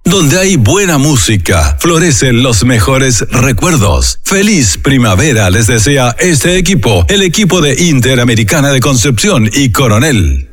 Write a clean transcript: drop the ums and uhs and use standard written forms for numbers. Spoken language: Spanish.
Donde hay buena música, florecen los mejores recuerdos. Feliz primavera les desea este equipo, el equipo de Interamericana de Concepción y Coronel.